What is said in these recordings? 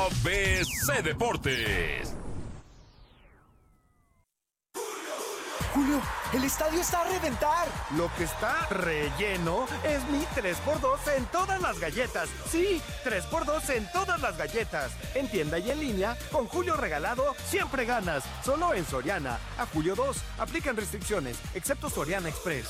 ABC Deportes. Julio, el estadio está a reventar. Lo que está relleno es mi 3x2 en todas las galletas. Sí, 3x2 en todas las galletas. En tienda y en línea, con Julio regalado, siempre ganas. Solo en Soriana. A julio 2, aplican restricciones, excepto Soriana Express.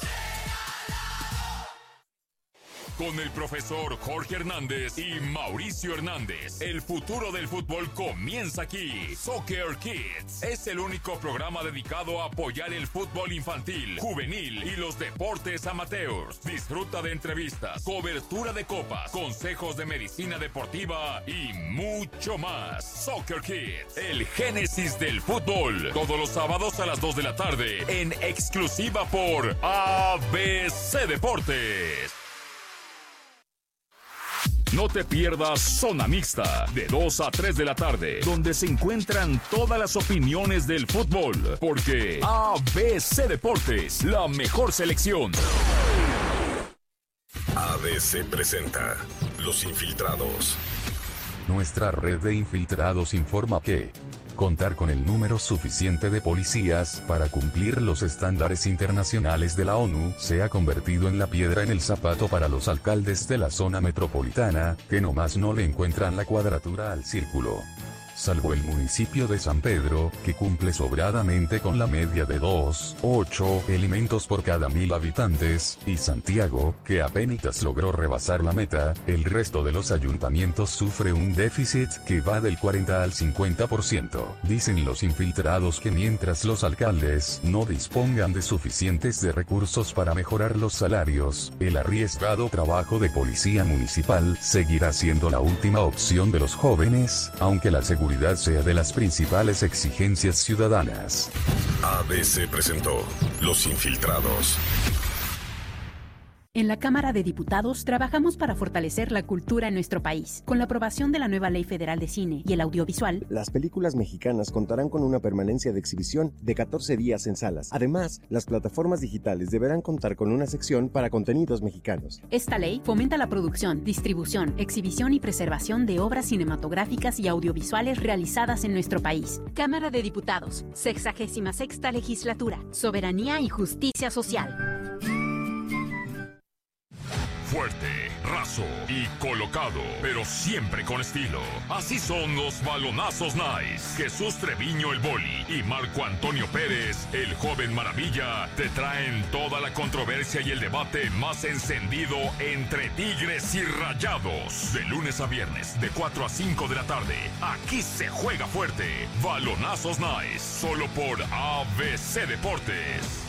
Con el profesor Jorge Hernández y Mauricio Hernández, el futuro del fútbol comienza aquí. Soccer Kids es el único programa dedicado a apoyar el fútbol infantil, juvenil y los deportes amateurs. Disfruta de entrevistas, cobertura de copas, consejos de medicina deportiva y mucho más. Soccer Kids, el génesis del fútbol. Todos los sábados a las 2 de la tarde, en exclusiva por ABC Deportes. No te pierdas Zona Mixta, de 2 a 3 de la tarde, donde se encuentran todas las opiniones del fútbol, porque ABC Deportes, la mejor selección. ABC presenta Los Infiltrados. Nuestra red de infiltrados informa que contar con el número suficiente de policías para cumplir los estándares internacionales de la ONU se ha convertido en la piedra en el zapato para los alcaldes de la zona metropolitana, que nomás no le encuentran la cuadratura al círculo. Salvo el municipio de San Pedro, que cumple sobradamente con la media de 2,8 elementos por cada 1000 habitantes, y Santiago, que apenas logró rebasar la meta, el resto de los ayuntamientos sufre un déficit que va del 40 al 50%. Dicen los infiltrados que mientras los alcaldes no dispongan de suficientes de recursos para mejorar los salarios, el arriesgado trabajo de policía municipal seguirá siendo la última opción de los jóvenes, aunque la seguridad sea de las principales exigencias ciudadanas. ABC presentó Los Infiltrados. En la Cámara de Diputados trabajamos para fortalecer la cultura en nuestro país. Con la aprobación de la nueva Ley Federal de Cine y el Audiovisual, las películas mexicanas contarán con una permanencia de exhibición de 14 días en salas. Además, las plataformas digitales deberán contar con una sección para contenidos mexicanos. Esta ley fomenta la producción, distribución, exhibición y preservación de obras cinematográficas y audiovisuales realizadas en nuestro país. Cámara de Diputados, 66ª Legislatura, Soberanía y Justicia Social. Fuerte, raso y colocado, pero siempre con estilo. Así son los balonazos nice. Jesús Treviño el Boli y Marco Antonio Pérez, el joven maravilla, te traen toda la controversia y el debate más encendido entre Tigres y Rayados. De lunes a viernes, de 4 a 5 de la tarde. Aquí se juega fuerte. Balonazos nice, solo por ABC Deportes.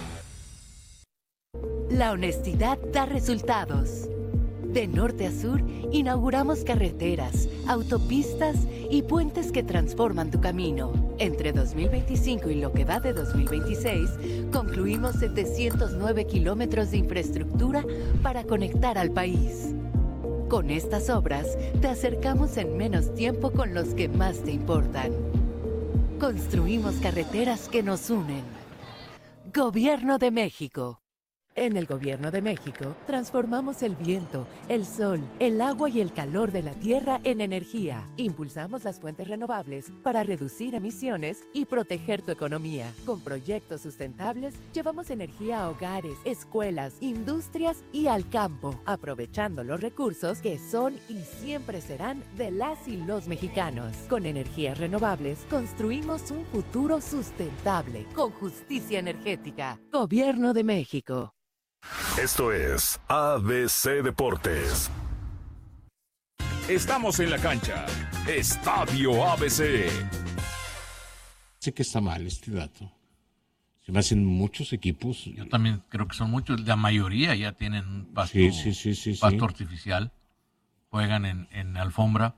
La honestidad da resultados. De norte a sur, inauguramos carreteras, autopistas y puentes que transforman tu camino. Entre 2025 y lo que va de 2026, concluimos 709 kilómetros de infraestructura para conectar al país. Con estas obras, te acercamos en menos tiempo con los que más te importan. Construimos carreteras que nos unen. Gobierno de México. En el Gobierno de México, transformamos el viento, el sol, el agua y el calor de la tierra en energía. Impulsamos las fuentes renovables para reducir emisiones y proteger tu economía. Con proyectos sustentables, llevamos energía a hogares, escuelas, industrias y al campo, aprovechando los recursos que son y siempre serán de las y los mexicanos. Con energías renovables, construimos un futuro sustentable, con justicia energética. Gobierno de México. Esto es ABC Deportes. Estamos en la cancha. Estadio ABC. Sé que está mal este dato. Se me hacen muchos equipos. Yo también creo que son muchos. La mayoría ya tienen pasto, pasto artificial. Juegan en alfombra.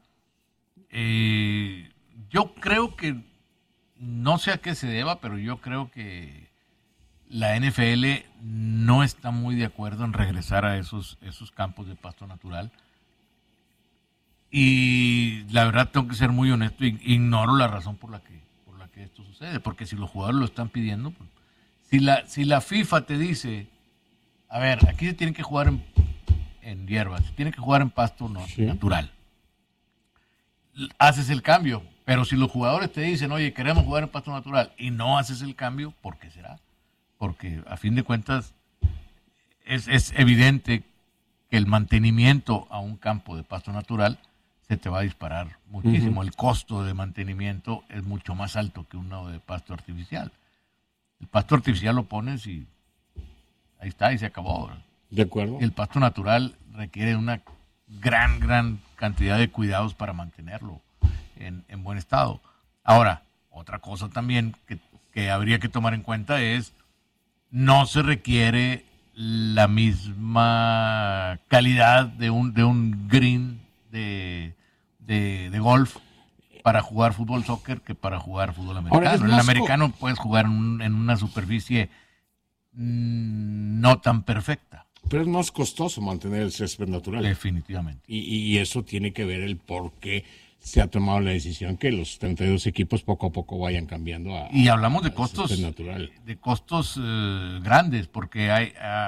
Yo creo que, no sé a qué se deba, pero yo creo que la NFL no está muy de acuerdo en regresar a esos campos de pasto natural. Y la verdad tengo que ser muy honesto, ignoro la razón por la que esto sucede, porque si los jugadores lo están pidiendo, pues, si la FIFA te dice, a ver, aquí se tiene que jugar en hierba, se tiene que jugar en pasto natural, haces el cambio. Pero si los jugadores te dicen, oye, queremos jugar en pasto natural y no haces el cambio, ¿por qué será? Porque a fin de cuentas es evidente que el mantenimiento a un campo de pasto natural se te va a disparar muchísimo. El costo de mantenimiento es mucho más alto que uno de pasto artificial. El pasto artificial lo pones y ahí está, y se acabó. De acuerdo. El pasto natural requiere una gran cantidad de cuidados para mantenerlo en buen estado. Ahora, otra cosa también que habría que tomar en cuenta es no se requiere la misma calidad de un green de golf para jugar fútbol soccer que para jugar fútbol americano. Ahora, en el americano puedes jugar en una superficie no tan perfecta. Pero es más costoso mantener el césped natural. Definitivamente. Y eso tiene que ver el por qué se ha tomado la decisión que los 32 equipos poco a poco vayan cambiando y hablamos de costos natural. De costos grandes, porque hay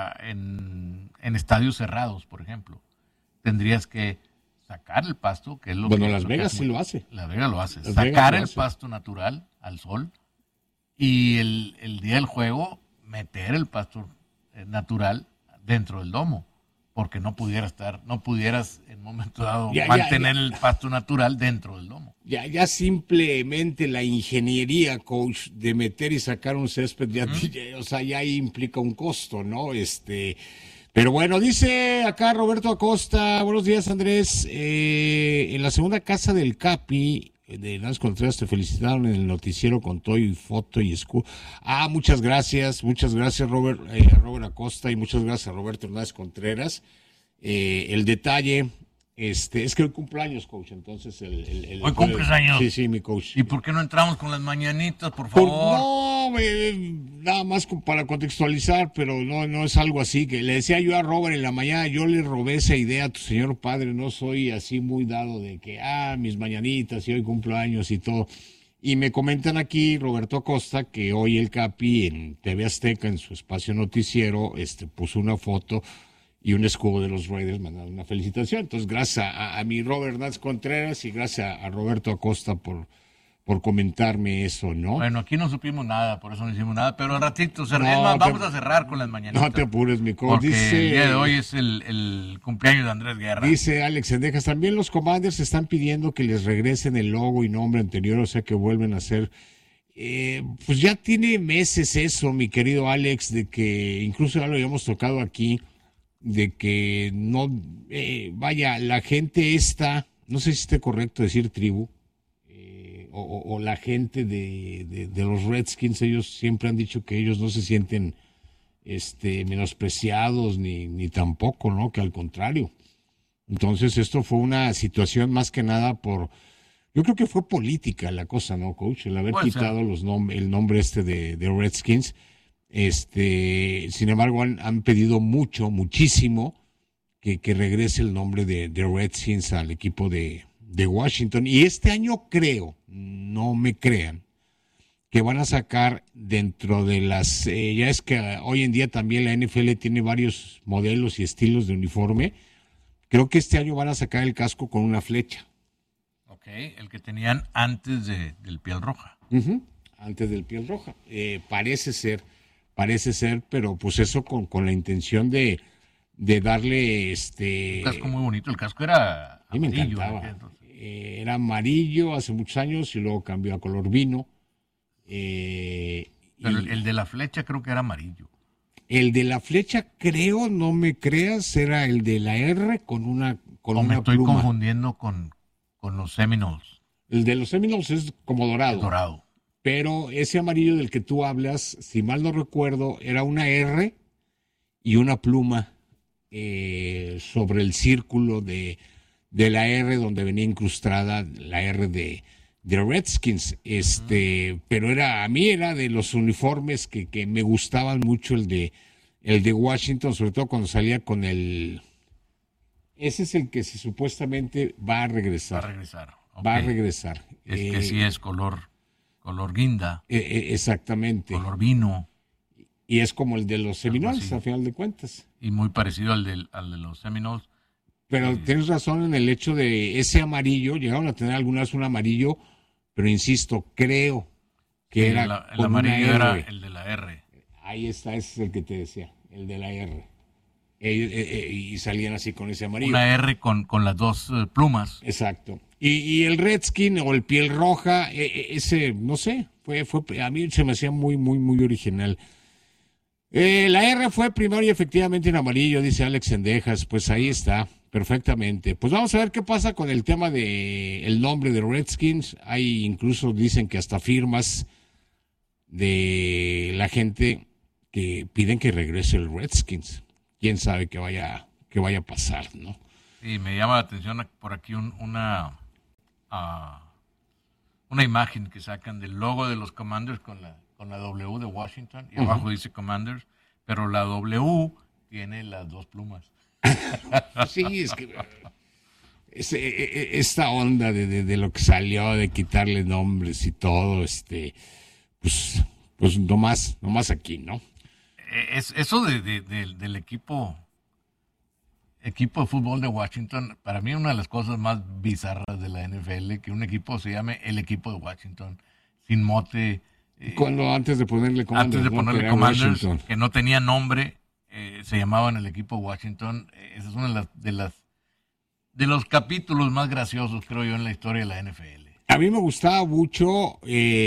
en estadios cerrados, por ejemplo, tendrías que sacar el pasto, que es lo bueno, que Las Vegas sí lo hace. Las Vegas lo hace. Sacar el pasto natural al sol y el día del juego meter el pasto natural dentro del domo, porque no pudieras en un momento dado mantener el pasto natural dentro del domo. Ya simplemente la ingeniería, coach, de meter y sacar un césped, o sea, ya implica un costo, ¿no? Pero bueno, dice acá Roberto Acosta, buenos días Andrés, en la segunda casa del Capi, de Hernández Contreras, te felicitaron en el noticiero con todo y foto y escudo. muchas gracias Robert Acosta, y muchas gracias a Roberto Hernández Contreras. El detalle, es que hoy cumpleaños, coach, entonces ¿Hoy cumples años? Sí, mi coach. ¿Y por qué no entramos con las mañanitas, por favor? Nada más para contextualizar, pero no es algo así, que le decía yo a Robert en la mañana, yo le robé esa idea a tu señor padre, no soy así muy dado de que, mis mañanitas y hoy cumpleaños y todo. Y me comentan aquí, Roberto Acosta, que hoy el Capi en TV Azteca, en su espacio noticiero, puso una foto y un escudo de los Raiders, mandando una felicitación. Entonces, gracias a mi Robert Hernández Contreras y gracias a Roberto Acosta por comentarme eso, ¿no? Bueno, aquí no supimos nada, por eso no hicimos nada, pero al ratito vamos a cerrar con las mañanitas. No te apures, mi coach. Porque el día de hoy es el cumpleaños de Andrés Guerra. Dice Alex Sendejas, también los Commanders están pidiendo que les regresen el logo y nombre anterior, o sea que vuelven a ser... pues ya tiene meses eso, mi querido Alex, de que incluso ya lo habíamos tocado aquí, de que no, la gente esta, no sé si esté correcto decir tribu, o la gente de los Redskins, ellos siempre han dicho que ellos no se sienten menospreciados ni tampoco, ¿no? Que al contrario. Entonces esto fue una situación más que nada yo creo que fue política la cosa, ¿no, coach? El haber quitado el nombre de Redskins. Sin embargo, han pedido muchísimo que regrese el nombre de Redskins al equipo de Washington. Y este año creo, no me crean, que van a sacar dentro de las... ya es que hoy en día también la NFL tiene varios modelos y estilos de uniforme. Creo que este año van a sacar el casco con una flecha. Ok, el que tenían antes del piel roja. Antes del piel roja. Parece ser, pero pues eso con la intención de darle Un casco muy bonito, el casco era amarillo. Me encantaba. Era amarillo hace muchos años y luego cambió a color vino. Pero el de la flecha creo que era amarillo. El de la flecha, creo, no me creas, era el de la R con una pluma. Me estoy confundiendo con los Seminoles. El de los Seminoles es como dorado. Dorado. Pero ese amarillo del que tú hablas, si mal no recuerdo, era una R y una pluma sobre el círculo de la R donde venía incrustada la R de Redskins. Pero a mí era de los uniformes que me gustaban mucho el de Washington, sobre todo cuando salía con ese es el que supuestamente va a regresar. Okay. Va a regresar. Es que sí es color guinda. Exactamente. Color vino. Y es como el de los Seminoles, a final de cuentas. Y muy parecido al de los Seminoles. Pero tienes razón en el hecho de ese amarillo, llegaron a tener alguna vez un amarillo, pero insisto, creo que era el amarillo era el de la R. Ahí está, ese es el que te decía, el de la R. Y salían así con ese amarillo. Una R con las dos plumas. Exacto. Y el Redskin o el piel roja, ese, no sé, fue a mí se me hacía muy, muy, muy original. La R fue primero y efectivamente en amarillo, dice Alex Sendejas, pues ahí está, perfectamente. Pues vamos a ver qué pasa con el tema de el nombre de Redskins. Hay incluso dicen que hasta firmas de la gente que piden que regrese el Redskins. Quién sabe qué vaya a pasar, ¿no? Sí, me llama la atención por aquí una imagen que sacan del logo de los Commanders con la W de Washington y abajo dice Commanders, pero la W tiene las dos plumas. Sí, es que esta onda de lo que salió, de quitarle nombres y todo, pues no más aquí, ¿no? Eso del equipo de fútbol de Washington, para mí una de las cosas más bizarras de la NFL, que un equipo se llame el equipo de Washington, sin mote. Antes de ponerle Commanders, que no tenía nombre, se llamaban el equipo de Washington. Esa es una de los capítulos más graciosos, creo yo, en la historia de la NFL. A mí me gustaba mucho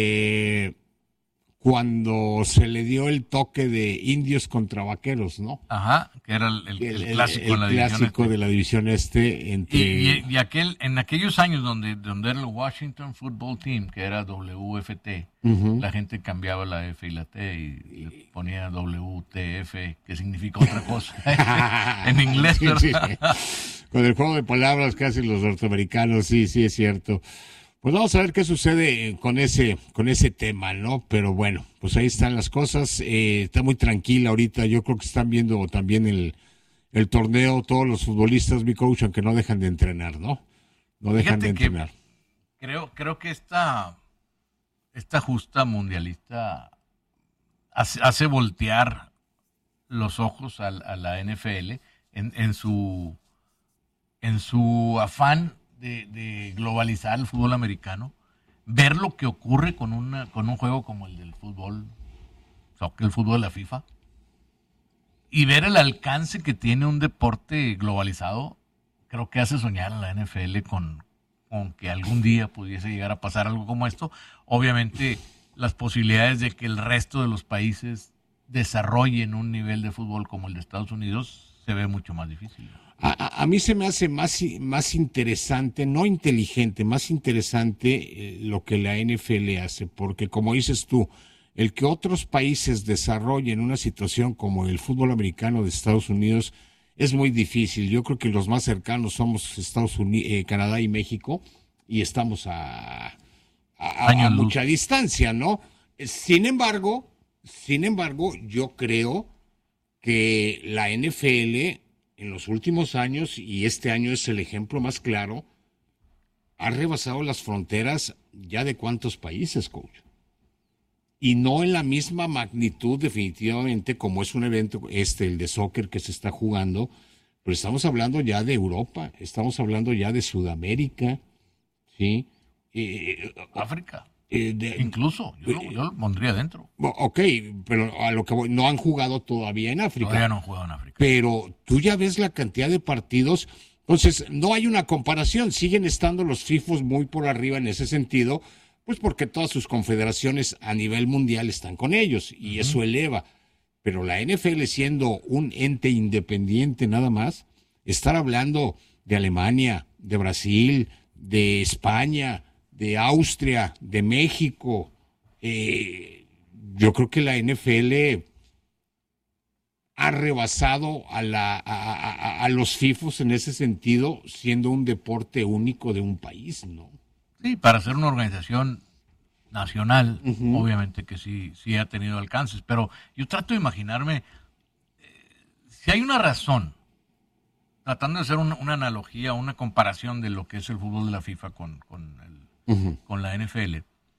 cuando se le dio el toque de indios contra vaqueros, ¿no? Ajá, que era el clásico en la división clásico de la división entre... Y en aquellos años donde era el Washington Football Team, que era WFT, la gente cambiaba la F y la T y le ponía WTF, que significa otra cosa. En inglés, ¿verdad? Sí. Con el juego de palabras que hacen los norteamericanos, sí, es cierto. Pues vamos a ver qué sucede con ese tema, ¿no? Pero bueno, pues ahí están las cosas. Está muy tranquila ahorita. Yo creo que están viendo también el torneo, todos los futbolistas, mi coach, aunque no dejan de entrenar, ¿no? No dejan de entrenar. Creo que esta justa mundialista hace voltear los ojos a la NFL en su afán de globalizar el fútbol americano, ver lo que ocurre con un juego como el del fútbol, el fútbol de la FIFA, y ver el alcance que tiene un deporte globalizado, creo que hace soñar a la NFL con que algún día pudiese llegar a pasar algo como esto. Obviamente, las posibilidades de que el resto de los países desarrollen un nivel de fútbol como el de Estados Unidos se ve mucho más difícil. A mí se me hace más interesante, no inteligente, más interesante lo que la NFL hace, porque como dices tú, el que otros países desarrollen una situación como el fútbol americano de Estados Unidos es muy difícil. Yo creo que los más cercanos somos Estados Unidos, Canadá y México, y estamos a mucha distancia, ¿no? Sin embargo, yo creo que la NFL en los últimos años, y este año es el ejemplo más claro, ha rebasado las fronteras ya de cuántos países, coach. Y no en la misma magnitud, definitivamente, como es un evento, el de soccer que se está jugando, pero estamos hablando ya de Europa, estamos hablando ya de Sudamérica, ¿sí? África. Incluso, yo lo pondría dentro. Ok, pero a lo que voy, no han jugado todavía en África. Todavía no han jugado en África. Pero tú ya ves la cantidad de partidos, entonces no hay una comparación, siguen estando los FIFOs muy por arriba en ese sentido, pues porque todas sus confederaciones a nivel mundial están con ellos y eso eleva. Pero la NFL siendo un ente independiente nada más, estar hablando de Alemania, de Brasil, de España, de Austria, de México, yo creo que la NFL ha rebasado a los FIFOs en ese sentido, siendo un deporte único de un país, ¿no? Sí, para ser una organización nacional, obviamente que sí ha tenido alcances, pero yo trato de imaginarme, si hay una razón, tratando de hacer una analogía, una comparación de lo que es el fútbol de la FIFA con la NFL,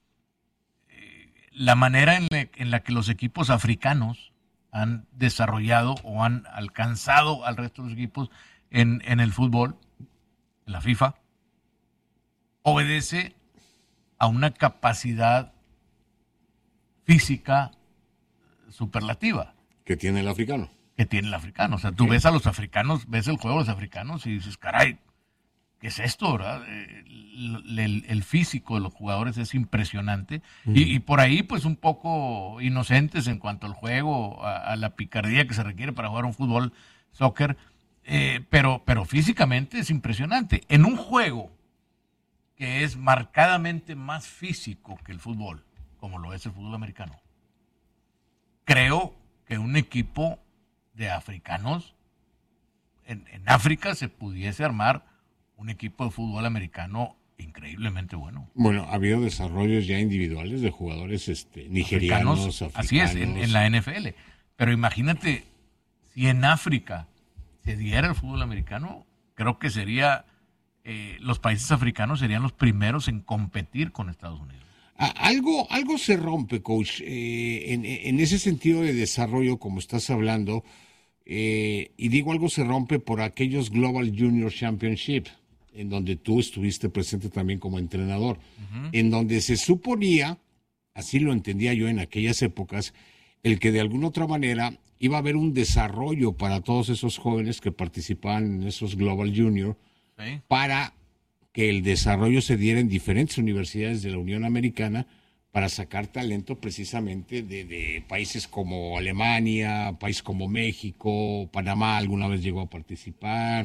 la manera en la que los equipos africanos han desarrollado o han alcanzado al resto de los equipos, en el fútbol, en la FIFA, obedece a una capacidad física superlativa. Que tiene el africano. O sea, tú ves a los africanos, ves el juego de los africanos y dices, caray, ¿qué es esto, verdad? El físico de los jugadores es impresionante. Y por ahí, pues, un poco inocentes en cuanto al juego, a la picardía que se requiere para jugar un fútbol, soccer, pero físicamente es impresionante. En un juego que es marcadamente más físico que el fútbol, como lo es el fútbol americano, creo que un equipo de africanos en África se pudiese armar un equipo de fútbol americano increíblemente bueno. Bueno, ha habido desarrollos ya individuales de jugadores nigerianos, africanos. Así es, en la NFL. Pero imagínate, si en África se diera el fútbol americano, creo que sería, los países africanos serían los primeros en competir con Estados Unidos. Algo se rompe, coach, en ese sentido de desarrollo, como estás hablando, y digo algo se rompe por aquellos Global Junior Championship, en donde tú estuviste presente también como entrenador, en donde se suponía, así lo entendía yo en aquellas épocas, el que de alguna otra manera iba a haber un desarrollo para todos esos jóvenes que participaban en esos Global Junior, ¿sí?, para que el desarrollo se diera en diferentes universidades de la Unión Americana para sacar talento precisamente de países como Alemania, países como México, Panamá alguna vez llegó a participar,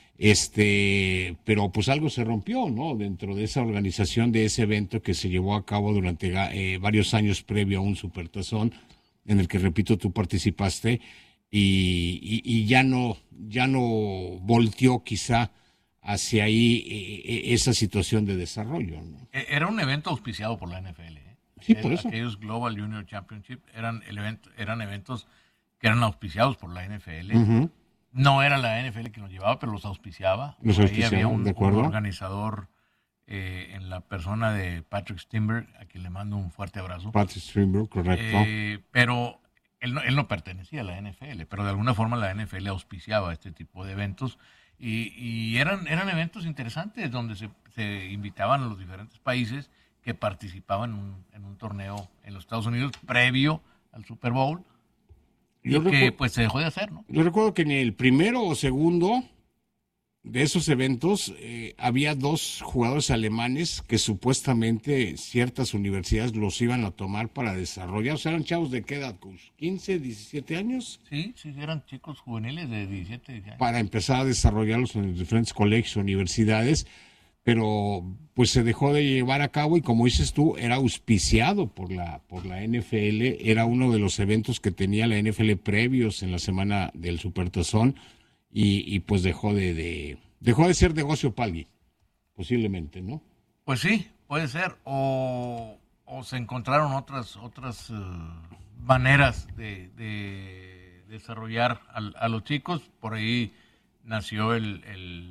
pero pues algo se rompió, ¿no? Dentro de esa organización de ese evento que se llevó a cabo durante varios años previo a un supertazón, en el que, repito, tú participaste, y ya no volteó quizá hacia ahí esa situación de desarrollo, ¿no? Era un evento auspiciado por la NFL. Sí, por eso. Aquellos Global Junior Championship eran eventos que eran auspiciados por la NFL. No era la NFL que los llevaba, pero los auspiciaba. Ahí había un organizador en la persona de Patrick Steinberg, a quien le mando un fuerte abrazo. Patrick Steinberg, correcto. Pero él no pertenecía a la NFL, pero de alguna forma la NFL auspiciaba este tipo de eventos. Y eran eventos interesantes donde se invitaban a los diferentes países que participaban en un torneo en los Estados Unidos previo al Super Bowl, pues se dejó de hacer, ¿no? Yo recuerdo que en el primero o segundo de esos eventos había 2 jugadores alemanes que supuestamente ciertas universidades los iban a tomar para desarrollar. O sea, ¿eran chavos de qué edad? ¿15, 17 años? Sí, eran chicos juveniles de 17 años. Para empezar a desarrollarlos en los diferentes colegios, universidades, pero pues se dejó de llevar a cabo y, como dices tú, era auspiciado por la NFL. Era uno de los eventos que tenía la NFL previos en la semana del Supertazón. Y pues dejó de ser negocio para alguien, posiblemente, ¿no? Pues sí, puede ser. O se encontraron otras maneras de desarrollar a los chicos. Por ahí nació el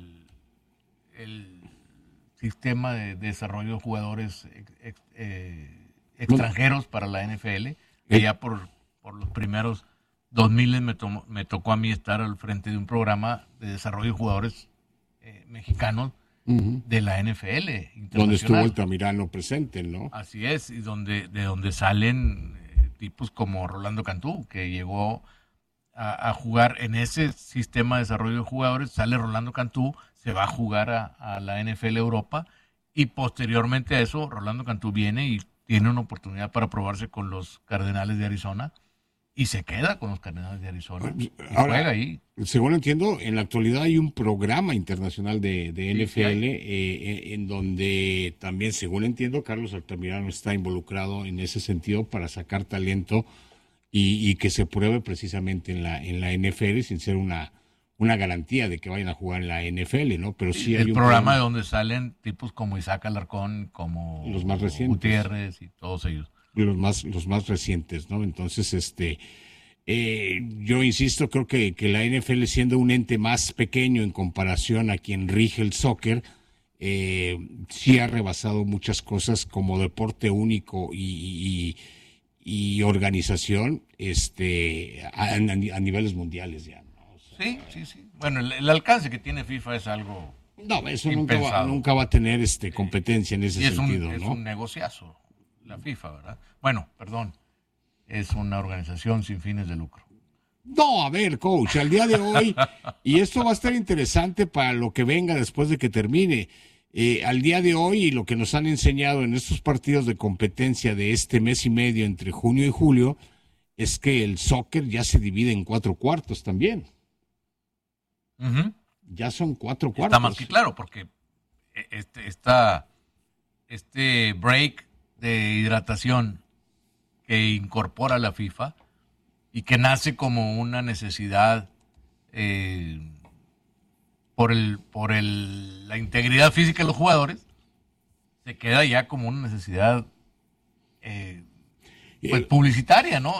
sistema de desarrollo de jugadores extranjeros para la NFL. Que ya por los primeros 2000 me tocó a mí estar al frente de un programa de desarrollo de jugadores mexicanos de la NFL internacional. Donde estuvo Altamirano presente, ¿no? Así es, y de donde salen tipos como Rolando Cantú, que llegó a jugar en ese sistema de desarrollo de jugadores. Sale Rolando Cantú, se va a jugar a la NFL Europa, y posteriormente a eso Rolando Cantú viene y tiene una oportunidad para probarse con los Cardenales de Arizona. Y se queda con los Cardenales de Arizona. Y ahora, juega ahí. Según entiendo, en la actualidad hay un programa internacional de NFL en donde también, según entiendo, Carlos Altamirano está involucrado en ese sentido para sacar talento y que se pruebe precisamente en la NFL, sin ser una garantía de que vayan a jugar en la NFL, ¿no? Pero sí hay un programa de donde salen tipos como Isaac Alarcón, como los más recientes, Gutiérrez y todos ellos. Los más recientes, ¿no? Entonces, yo insisto, creo que la NFL, siendo un ente más pequeño en comparación a quien rige el soccer, sí ha rebasado muchas cosas como deporte único y organización a niveles mundiales ya, ¿no? Sí. Bueno, el alcance que tiene FIFA es algo No, eso impensado. nunca va a tener competencia en ese sentido, ¿no? Es un negociazo, la FIFA, ¿verdad? Bueno, perdón, es una organización sin fines de lucro. No, a ver, coach, al día de hoy, y esto va a estar interesante para lo que venga después de que termine, al día de hoy y lo que nos han enseñado en estos partidos de competencia de este mes y medio entre junio y julio, es que el soccer ya se divide en 4 cuartos también. Uh-huh. Ya son 4 cuartos. Está más que claro, porque este break de hidratación que incorpora la FIFA y que nace como una necesidad por la integridad física de los jugadores, se queda ya como una necesidad publicitaria, ¿no?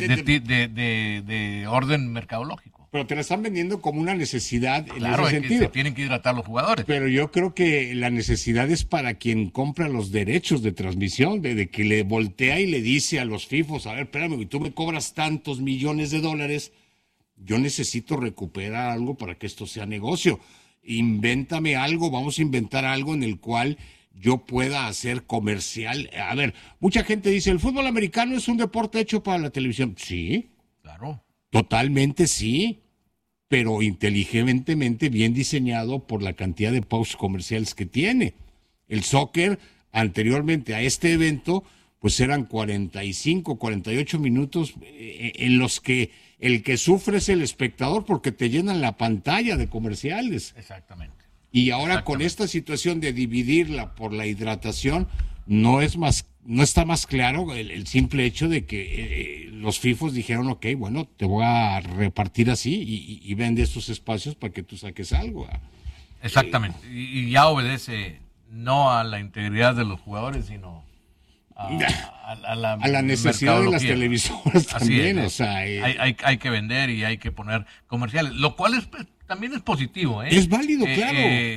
De orden mercadológico. Pero te la están vendiendo como una necesidad en claro, ese sentido. Que se tienen que hidratar los jugadores. Pero yo creo que la necesidad es para quien compra los derechos de transmisión, de que le voltea y le dice a los FIFOs, a ver, espérame, tú me cobras tantos millones de dólares, yo necesito recuperar algo para que esto sea negocio. Invéntame algo, vamos a inventar algo en el cual yo pueda hacer comercial. A ver, mucha gente dice, ¿el fútbol americano es un deporte hecho para la televisión? Sí. Claro. Totalmente sí, pero inteligentemente bien diseñado por la cantidad de pausas comerciales que tiene. El soccer, anteriormente a este evento, pues eran 45, 48 minutos en los que el que sufre es el espectador porque te llenan la pantalla de comerciales. Exactamente. Y ahora con esta situación de dividirla por la hidratación, no está más claro el simple hecho de que los FIFOs dijeron, ok, bueno, te voy a repartir así y vende estos espacios para que tú saques algo. Exactamente. Y ya obedece no a la integridad de los jugadores, sino a la necesidad de las televisoras también. Es, o sea, hay que vender y hay que poner comerciales, lo cual también es positivo. Es válido, claro.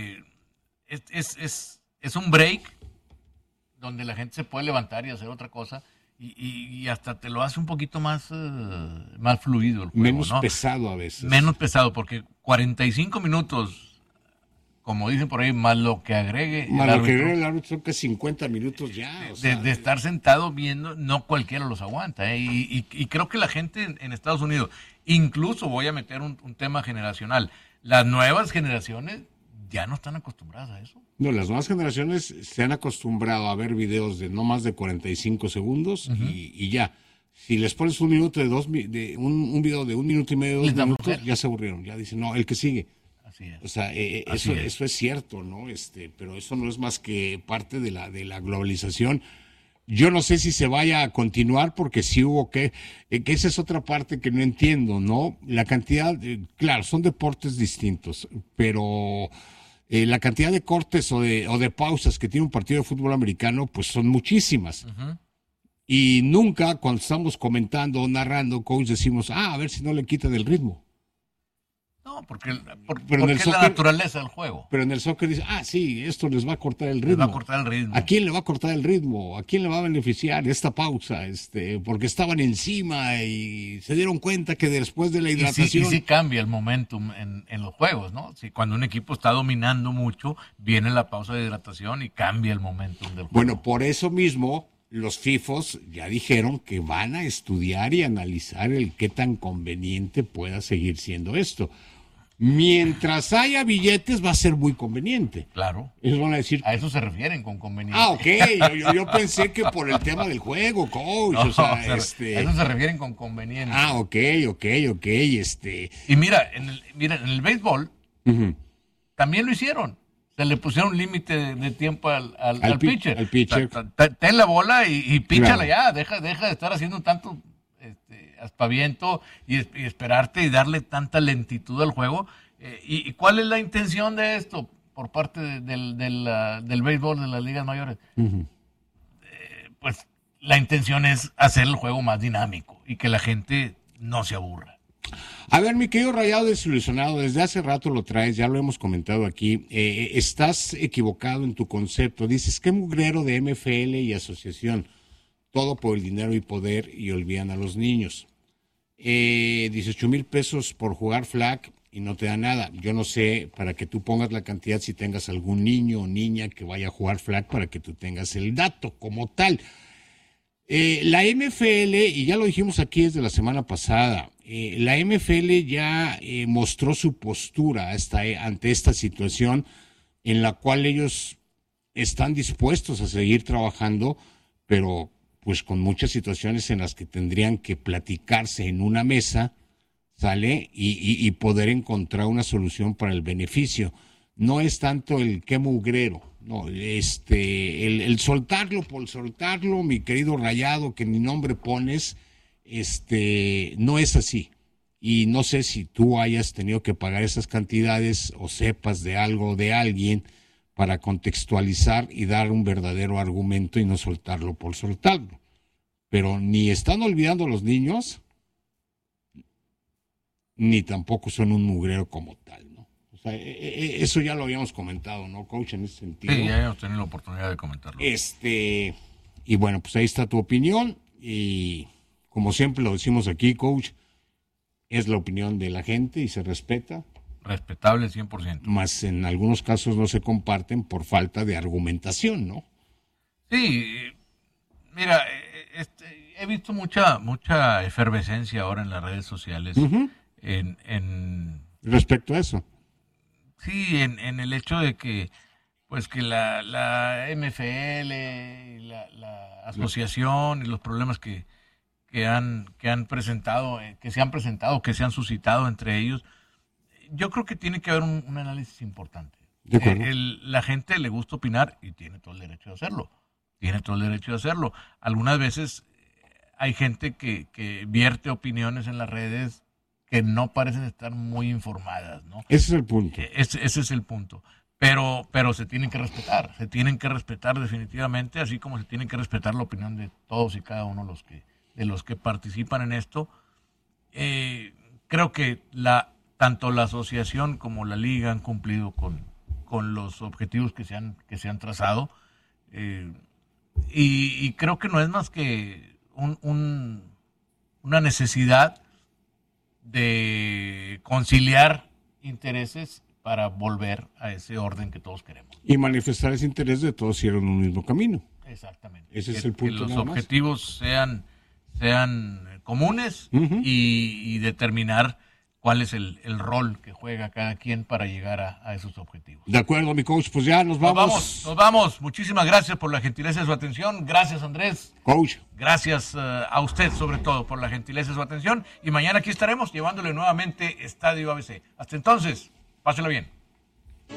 Es un break donde la gente se puede levantar y hacer otra cosa y hasta te lo hace un poquito más fluido el juego, menos ¿no? pesado a veces. Menos pesado, porque 45 minutos, como dicen por ahí, más lo que agregue el árbitro son que 50 minutos ya. De estar sentado viendo, no cualquiera los aguanta. Y creo que la gente en Estados Unidos, incluso voy a meter un tema generacional, las nuevas generaciones ya no están acostumbradas a eso. No, las nuevas generaciones se han acostumbrado a ver videos de no más de 45 segundos y ya. Si les pones un minuto un video de 1 minuto y medio, 2 minutos, ya se aburrieron. Ya dicen, no, el que sigue. Así es. O sea, eso es cierto, ¿no? Pero eso no es más que parte de la globalización. Yo no sé si se vaya a continuar porque sí hubo que esa es otra parte que no entiendo, ¿no? La cantidad, claro, son deportes distintos, pero la cantidad de cortes o de pausas que tiene un partido de fútbol americano, pues son muchísimas. Uh-huh. Y nunca cuando estamos comentando o narrando, coach, decimos, a ver si no le quitan el ritmo. No, porque es la naturaleza del juego. Pero en el soccer dice, sí, esto les va a cortar el ritmo. Les va a cortar el ritmo. ¿A quién le va a cortar el ritmo? ¿A quién le va a beneficiar esta pausa? Porque estaban encima y se dieron cuenta que después de la hidratación... Y sí cambia el momentum en los juegos, ¿no? Si cuando un equipo está dominando mucho, viene la pausa de hidratación y cambia el momentum del juego. Bueno, por eso mismo... Los FIFOs ya dijeron que van a estudiar y analizar qué tan conveniente pueda seguir siendo esto. Mientras haya billetes va a ser muy conveniente. Claro. Eso van a decir. A eso se refieren con conveniente. Ok. Yo pensé que por el tema del juego, coach. A eso se refieren con conveniente. Ok. Y mira, en el béisbol también lo hicieron. Se le pusieron un límite de tiempo al pitcher. Al pitcher. Ten la bola y píchala ya. Deja de estar haciendo tanto aspaviento y esperarte y darle tanta lentitud al juego. ¿Y cuál es la intención de esto por parte del béisbol de las ligas mayores? Uh-huh. Pues la intención es hacer el juego más dinámico y que la gente no se aburra. A ver, mi querido Rayado Desilusionado, desde hace rato lo traes, ya lo hemos comentado aquí, estás equivocado en tu concepto. Dices, qué mugrero de MFL y asociación, todo por el dinero y poder y olvidan a los niños. 18,000 pesos por jugar flag y no te da nada. Yo no sé para que tú pongas la cantidad si tengas algún niño o niña que vaya a jugar flag para que tú tengas el dato como tal. La MFL, y ya lo dijimos aquí desde la semana pasada, la MFL ya mostró su postura ante esta situación en la cual ellos están dispuestos a seguir trabajando, pero pues con muchas situaciones en las que tendrían que platicarse en una mesa, ¿sale? Y poder encontrar una solución para el beneficio. No es tanto el qué mugrero, no, el soltarlo por soltarlo, mi querido Rayado, que mi nombre pones, no es así. Y no sé si tú hayas tenido que pagar esas cantidades o sepas de algo de alguien para contextualizar y dar un verdadero argumento y no soltarlo por soltarlo. Pero ni están olvidando los niños, ni tampoco son un mugrero como tal, ¿no? O sea, eso ya lo habíamos comentado, ¿no, coach, en ese sentido? Sí, ya hemos tenido la oportunidad de comentarlo. Y bueno, pues ahí está tu opinión, y como siempre lo decimos aquí, coach, es la opinión de la gente y se respeta. Respetable 100%. Más en algunos casos no se comparten por falta de argumentación, ¿no? Sí, mira, he visto mucha efervescencia ahora en las redes sociales. Uh-huh. Respecto a eso. Sí, en el hecho de que pues que la MFL, la asociación y los problemas que han presentado, que se han suscitado entre ellos, yo creo que tiene que haber un análisis importante. La gente le gusta opinar y tiene todo el derecho de hacerlo. Algunas veces hay gente que vierte opiniones en las redes que no parecen estar muy informadas, ¿no? Ese es el punto. Ese es el punto. Pero se tienen que respetar definitivamente, así como se tienen que respetar la opinión de todos y cada uno de los que participan en esto. Creo que tanto la asociación como la liga han cumplido con los objetivos que se han trazado, y creo que no es más que una necesidad de conciliar intereses para volver a ese orden que todos queremos. Y manifestar ese interés de todos ir en un mismo camino. Exactamente. Ese es el punto. Que los objetivos sean comunes, uh-huh, y determinar cuál es el rol que juega cada quien para llegar a esos objetivos. De acuerdo, mi coach, pues ya nos vamos. Nos vamos. Muchísimas gracias por la gentileza de su atención. Gracias, Andrés. Coach. Gracias a usted, sobre todo, por la gentileza de su atención. Y mañana aquí estaremos llevándole nuevamente Estadio ABC. Hasta entonces, páselo bien.